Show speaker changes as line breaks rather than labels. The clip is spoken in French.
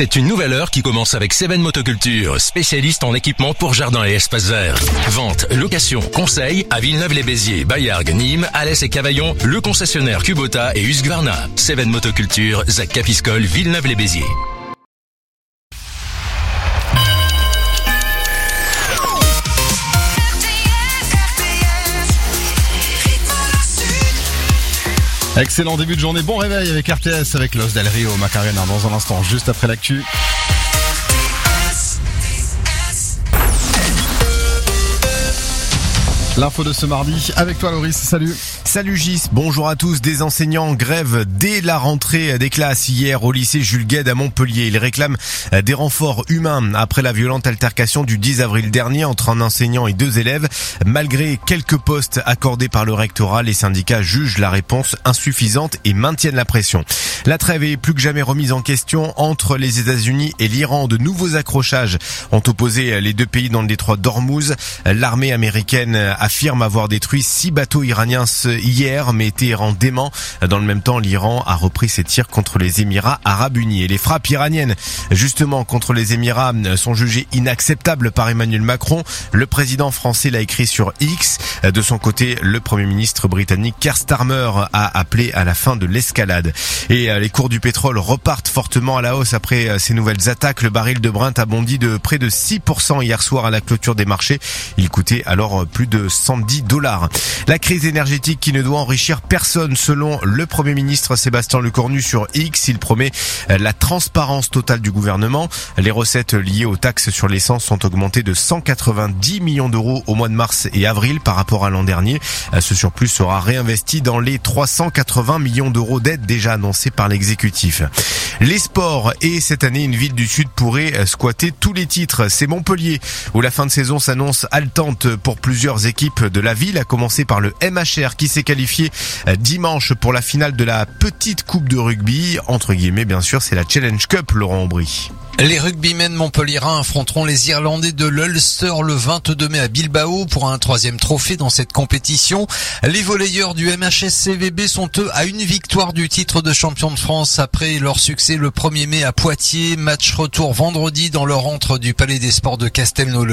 C'est une nouvelle heure qui commence avec Seven Motoculture, spécialiste en équipement pour jardin et espaces verts. Vente, location, conseil à Villeneuve-les-Béziers, Bayargues, Nîmes, Alès et Cavaillon, le concessionnaire Kubota et Husqvarna. Seven Motoculture, Zac Capiscol, Villeneuve-les-Béziers.
Excellent début de journée, bon réveil avec RTS, avec Los Del Rio, Macarena dans un instant, juste après l'actu. L'info de ce mardi avec toi Loris, salut.
Salut Gis, bonjour à tous. Des enseignants en grève dès la rentrée des classes hier au lycée Jules Guesde à Montpellier. Ils réclament des renforts humains après la violente altercation du 10 avril dernier entre un enseignant et 2 élèves. Malgré quelques postes accordés par le rectorat, les syndicats jugent la réponse insuffisante et maintiennent la pression. La trêve est plus que jamais remise en question entre les États-Unis et l'Iran. De nouveaux accrochages ont opposé les deux pays dans le détroit d'Ormuz. L'armée américaine affirme avoir détruit 6 bateaux iraniens hier, mais Téhéran dément. Dans le même temps, l'Iran a repris ses tirs contre les Émirats arabes unis. Et les frappes iraniennes, justement, contre les Émirats sont jugées inacceptables par Emmanuel Macron. Le président français l'a écrit sur X. De son côté, le premier ministre britannique Keir Starmer a appelé à la fin de l'escalade. Et les cours du pétrole repartent fortement à la hausse après ces nouvelles attaques. Le baril de Brent a bondi de près de 6% hier soir à la clôture des marchés. Il coûtait alors plus de $110. La crise énergétique qui ne doit enrichir personne selon le Premier ministre Sébastien Lecornu sur X. Il promet la transparence totale du gouvernement. Les recettes liées aux taxes sur l'essence sont augmentées de 190 millions d'euros au mois de mars et avril par rapport à l'an dernier. Ce surplus sera réinvesti dans les 380 millions d'euros d'aides déjà annoncées par l'exécutif. Les sports et cette année une ville du Sud pourrait squatter tous les titres. C'est Montpellier où la fin de saison s'annonce haletante pour plusieurs équipes de la ville, à commencer par le MHR qui s'est qualifié dimanche pour la finale de la petite coupe de rugby. Entre guillemets, bien sûr, c'est la Challenge Cup, Laurent Aubry.
Les rugbymen montpelliérains affronteront les Irlandais de l'Ulster le 22 mai à Bilbao pour un 3e trophée dans cette compétition. Les volleyeurs du MHSCVB sont eux à une victoire du titre de champion de France après leur succès le 1er mai à Poitiers. Match retour vendredi dans leur antre du Palais des Sports de Castelnau.